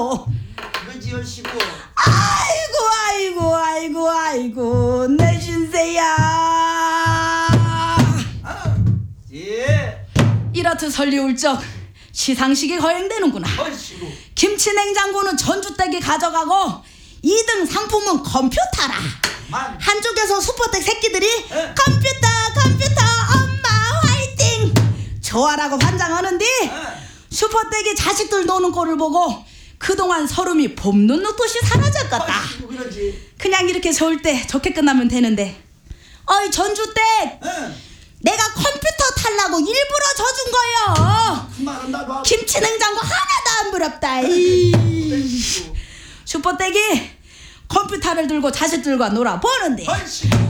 그러지요 시고. 아이고 내 신세야. 예. 이렇듯 설리울적 시상식이 거행되는구나. 아이고. 김치 냉장고는 전주댁이 가져가고 2등 상품은 컴퓨터라. 한쪽에서 슈퍼댁 새끼들이 컴퓨터 엄마 화이팅 좋아라고 환장하는데 슈퍼댁이 자식들 노는 꼴을 보고 그동안 서름이 봄눈 녹듯이 사라졌겠다. 그냥 이렇게 좋을 때 좋게 끝나면 되는데 어이 전주댁 내가 컴퓨터 탈라고 일부러 져준 거요. 김치 냉장고 하나도 안 부럽다. 슈퍼댁이 컴퓨터를 들고 자식들과 놀아보는데